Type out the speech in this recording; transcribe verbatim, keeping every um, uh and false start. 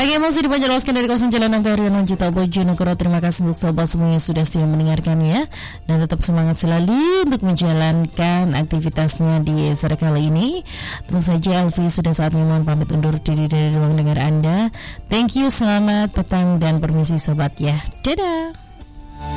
Oke, masih dipanjang dari kawasan Jalan Amperian Cita Bojonegoro. Terima kasih untuk sobat semua yang sudah setia mendengarkan ya. Dan tetap semangat selalu untuk menjalankan aktivitasnya di sore kali ini. Tentu saja Elvi sudah saatnya mohon pamit undur diri dari ruang dengar Anda. Thank you, selamat petang dan permisi sobat ya. Dadah.